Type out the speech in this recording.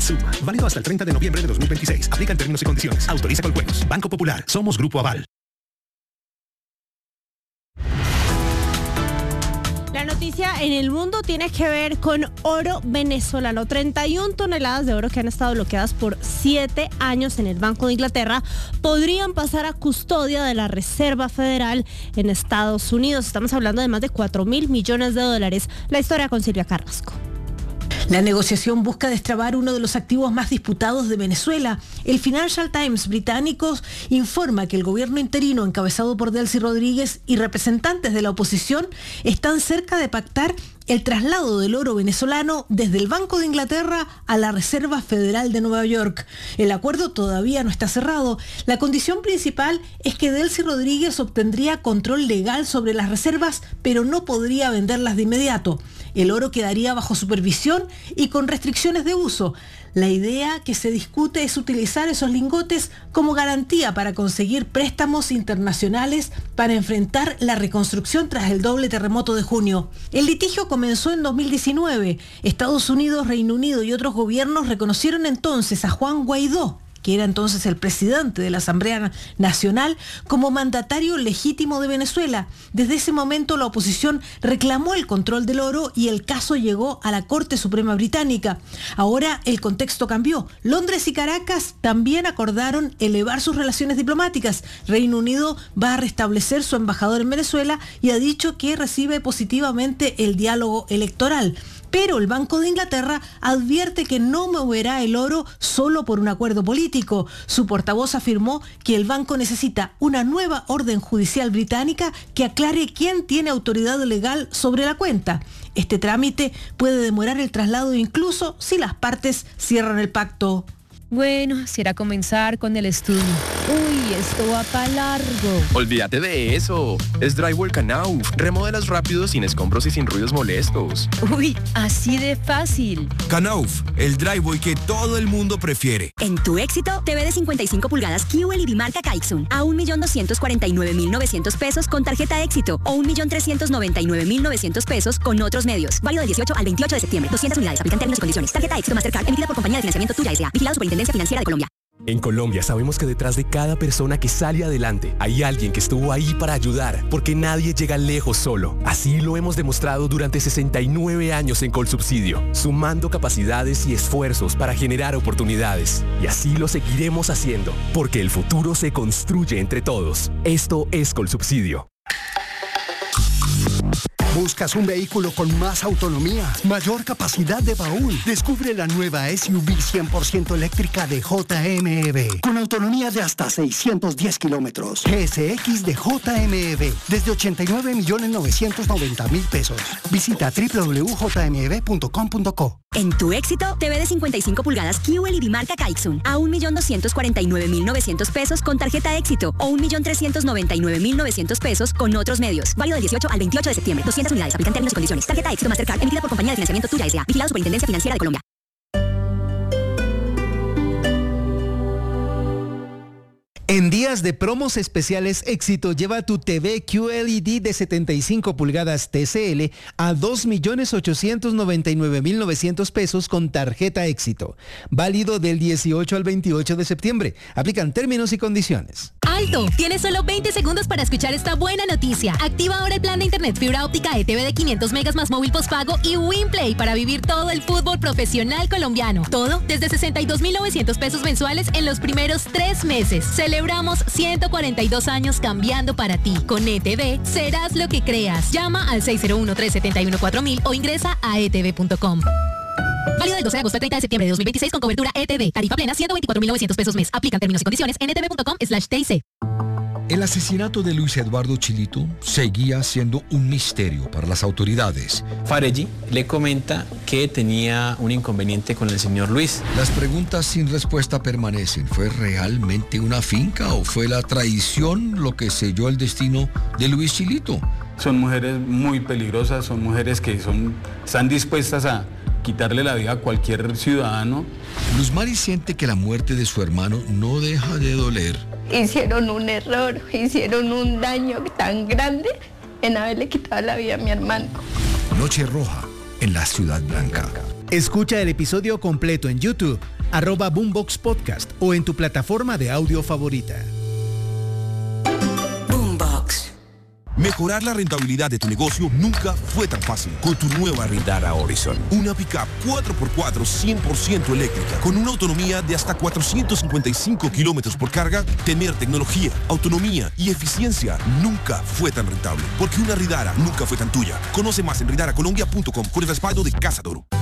Suma. Válido hasta el 30 de noviembre de 2026. Aplican términos y condiciones. Autoriza Coljuegos. Banco Popular. Somos Grupo Aval. La noticia en el mundo tiene que ver con oro venezolano. 31 toneladas de oro que han estado bloqueadas por 7 años en el Banco de Inglaterra podrían pasar a custodia de la Reserva Federal en Estados Unidos. Estamos hablando de más de $4.000 millones. La historia con Silvia Carrasco. La negociación busca destrabar uno de los activos más disputados de Venezuela. El Financial Times británico informa que el gobierno interino encabezado por Delcy Rodríguez y representantes de la oposición están cerca de pactar el traslado del oro venezolano desde el Banco de Inglaterra a la Reserva Federal de Nueva York. El acuerdo todavía no está cerrado. La condición principal es que Delcy Rodríguez obtendría control legal sobre las reservas, pero no podría venderlas de inmediato. El oro quedaría bajo supervisión y con restricciones de uso. La idea que se discute es utilizar esos lingotes como garantía para conseguir préstamos internacionales para enfrentar la reconstrucción tras el doble terremoto de junio. El litigio comenzó en 2019. Estados Unidos, Reino Unido y otros gobiernos reconocieron entonces a Juan Guaidó, que era entonces el presidente de la Asamblea Nacional, como mandatario legítimo de Venezuela. Desde ese momento la oposición reclamó el control del oro y el caso llegó a la Corte Suprema Británica. Ahora el contexto cambió. Londres y Caracas también acordaron elevar sus relaciones diplomáticas. Reino Unido va a restablecer su embajador en Venezuela y ha dicho que recibe positivamente el diálogo electoral. Pero el Banco de Inglaterra advierte que no moverá el oro solo por un acuerdo político. Su portavoz afirmó que el banco necesita una nueva orden judicial británica que aclare quién tiene autoridad legal sobre la cuenta. Este trámite puede demorar el traslado incluso si las partes cierran el pacto. Bueno, será comenzar con el estudio. Uy, esto va para largo. Olvídate de eso. Es Drywall Knauf. Remodelas rápido, sin escombros y sin ruidos molestos. Uy, así de fácil. Knauf, el drywall que todo el mundo prefiere. En tu éxito, TV de 55 pulgadas QLED marca Kaiksun a 1.249.900 pesos con tarjeta éxito o 1.399.900 pesos con otros medios. Válido del 18 al 28 de septiembre. 200 unidades. Aplican términos y condiciones. Tarjeta éxito Mastercard emitida por Compañía de Financiamiento Tuya S.A. Vigilado Superintendencia Financiera de Colombia. En Colombia sabemos que detrás de cada persona que sale adelante hay alguien que estuvo ahí para ayudar, porque nadie llega lejos solo. Así lo hemos demostrado durante 69 años en Colsubsidio, sumando capacidades y esfuerzos para generar oportunidades. Y así lo seguiremos haciendo, porque el futuro se construye entre todos. Esto es Colsubsidio. ¿Buscas un vehículo con más autonomía, mayor capacidad de baúl? Descubre la nueva SUV 100% eléctrica de JMEV, con autonomía de hasta 610 kilómetros. GSX de JMEV, desde 89.990.000 pesos. Visita www.jmev.com.co. En tu éxito, TV de 55 pulgadas QLED marca Kaiksun a 1.249.900 pesos con tarjeta éxito o 1.399.900 pesos con otros medios. Válido del 18 al 28 de septiembre. 200 unidades. Aplican términos y condiciones. Tarjeta éxito Mastercard emitida por Compañía de Financiamiento Tuya S.A. Vigilado Superintendencia Financiera de Colombia. En días de promos especiales Éxito, lleva tu TV QLED de 75 pulgadas TCL a 2.899.900 pesos con tarjeta Éxito. Válido del 18 al 28 de septiembre. Aplican términos y condiciones. ¡Alto! Tienes solo 20 segundos para escuchar esta buena noticia. Activa ahora el plan de internet fibra óptica ETV de 500 megas más móvil postpago y WinPlay para vivir todo el fútbol profesional colombiano. Todo desde 62.900 pesos mensuales en los primeros 3 meses. Celebramos 142 años cambiando para ti. Con ETV serás lo que creas. Llama al 601-371-4000 o ingresa a etv.com. Válido del 12 de agosto al 30 de septiembre de 2026 con cobertura ETV. Tarifa plena 124.900 pesos mes. Aplican términos y condiciones en etv.com/TIC. El asesinato de Luis Eduardo Chilito seguía siendo un misterio para las autoridades. Farelli le comenta que tenía un inconveniente con el señor Luis. Las preguntas sin respuesta permanecen. ¿Fue realmente una finca o fue la traición lo que selló el destino de Luis Chilito? Son mujeres muy peligrosas, son mujeres que están dispuestas a quitarle la vida a cualquier ciudadano. Luz Mari siente que la muerte de su hermano no deja de doler. Hicieron un error, hicieron un daño tan grande en haberle quitado la vida a mi hermano. Noche Roja en la Ciudad Blanca. Escucha el episodio completo en YouTube. @Boombox Podcast o en tu plataforma de audio favorita. Mejorar la rentabilidad de tu negocio nunca fue tan fácil con tu nueva Rindara Horizon. Una pickup 4x4 100% eléctrica con una autonomía de hasta 455 kilómetros por carga. Tener tecnología, autonomía y eficiencia nunca fue tan rentable. Porque una Rindara nunca fue tan tuya. Conoce más en rindaracolombia.com con el respaldo de Casa Toro.